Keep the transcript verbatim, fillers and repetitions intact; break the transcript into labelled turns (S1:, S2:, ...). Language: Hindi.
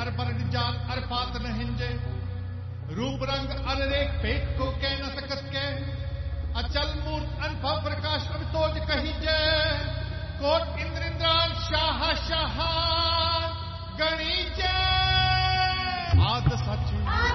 S1: हर वर्ण जात अर पात न हिंजे, रूप रंग अनरेक पेट को